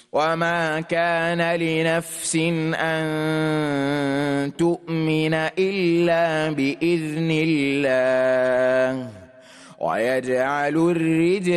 وما كان لنفس أن تؤمن إلا بإذن الله ويجعل الرجس